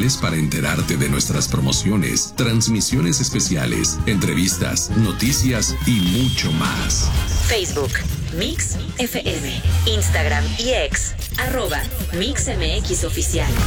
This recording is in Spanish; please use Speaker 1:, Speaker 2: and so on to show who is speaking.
Speaker 1: sociales para enterarte de nuestras promociones, transmisiones especiales, entrevistas, noticias y mucho más.
Speaker 2: Facebook, Mix FM, Instagram y X, @MixMX Oficial.